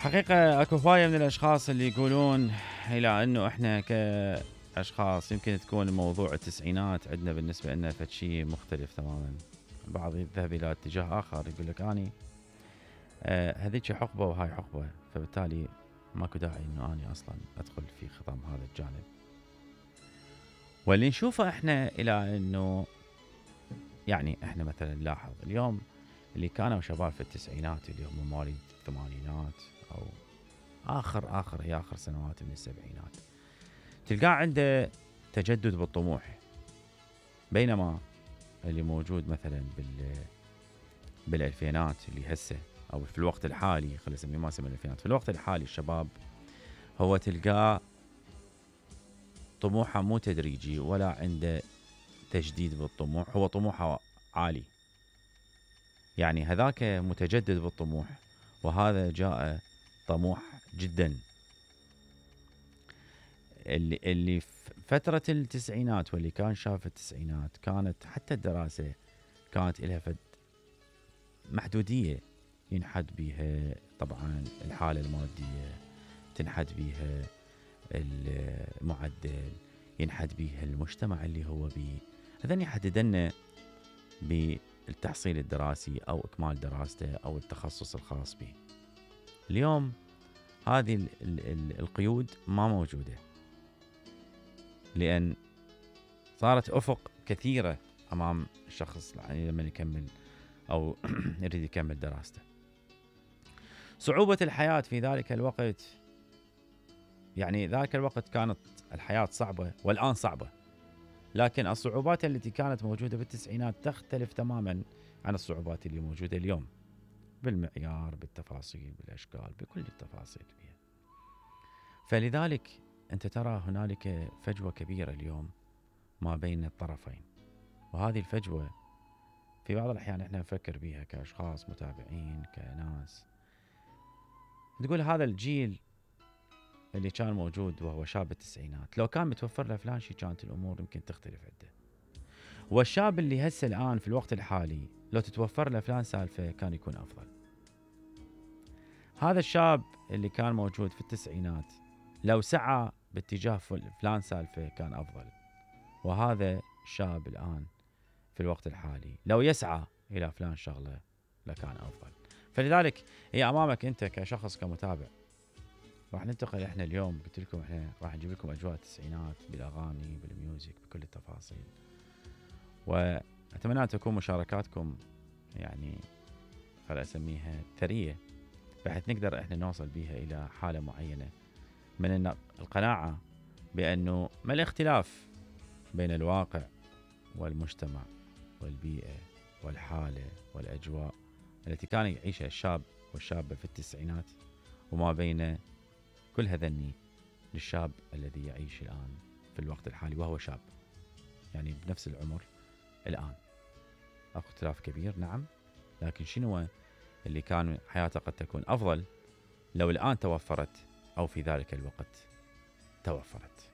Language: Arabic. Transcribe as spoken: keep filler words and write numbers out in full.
حقيقة اكو هواية من الاشخاص اللي يقولون الى انه احنا كاشخاص يمكن تكون موضوع التسعينات عندنا بالنسبة لنا فد شيء مختلف تماما. البعض يذهب الى اتجاه اخر يقول لك اني آه هذيك حقبة وهاي حقبة، فبالتالي ماكو داعي انه اني اصلا ادخل في خضم هذا الجانب. واللي نشوفه احنا الى انه يعني احنا مثلا نلاحظ اليوم اللي كانوا شباب في التسعينات اللي هم مواليد الثمانينات او اخر اخر هي اخر سنوات من السبعينات، تلقاه عنده تجدد بالطموح، بينما اللي موجود مثلا بال بالالفينات اللي هسه او في الوقت الحالي، خلينا نسميه ما نسميه الالفينات، في الوقت الحالي الشباب هو تلقاه طموحه مو تدريجي ولا عنده تجديد بالطموح، هو طموحه عالي. يعني هذاك متجدد بالطموح وهذا جاء طموح جدا. اللي اللي في فترة التسعينات واللي كان شاف التسعينات كانت حتى الدراسة كانت لها فد محدودية ينحد بها طبعا الحالة المادية، تنحد بها المعدل، ينحد بها المجتمع اللي هو بيه، هذا يحددنا بالتحصيل الدراسي أو إكمال دراسته أو التخصص الخاص به. اليوم هذه ال ال القيود ما موجودة، لأن صارت أفق كثيرة أمام الشخص يعني لما يكمل أو يريد يكمل دراسته. صعوبة الحياة في ذلك الوقت، يعني ذلك الوقت كانت الحياة صعبة والآن صعبة، لكن الصعوبات التي كانت موجودة بالتسعينات تختلف تماما عن الصعوبات اللي موجودة اليوم، بالمعيار، بالتفاصيل، بالأشكال، بكل التفاصيل فيها. فلذلك أنت ترى هنالك فجوة كبيرة اليوم ما بين الطرفين، وهذه الفجوة في بعض الأحيان إحنا نفكر بها كأشخاص متابعين كناس، تقول هذا الجيل اللي كان موجود وهو شاب التسعينات لو كان متوفر له فلان شيء كانت الأمور يمكن تختلف عنده، والشاب اللي هسه الآن في الوقت الحالي لو تتوفر له فلان سالفة كان يكون أفضل. هذا الشاب اللي كان موجود في التسعينات لو سعى باتجاه فلان سالفة كان أفضل، وهذا الشاب الآن في الوقت الحالي لو يسعى إلى فلان شغلة لكان أفضل. فلذلك هي أمامك أنت كشخص كمتابع. راح ننتقل إحنا اليوم، قلت لكم إحنا راح نجيب لكم أجواء التسعينات بالأغاني بالميوزك بكل التفاصيل، وأتمنى أن تكون مشاركاتكم يعني خل أسميها ثرية، بحيث نقدر إحنا نوصل بها إلى حالة معينة من القناعة بأنه ما الاختلاف بين الواقع والمجتمع والبيئة والحالة والأجواء التي كان يعيشها الشاب والشابة في التسعينات وما بين كل هذني للشاب الذي يعيش الآن في الوقت الحالي وهو شاب يعني بنفس العمر الآن. أكو اختلاف كبير نعم، لكن شنو اللي كان حياته قد تكون أفضل لو الآن توفرت أو في ذلك الوقت توفرت.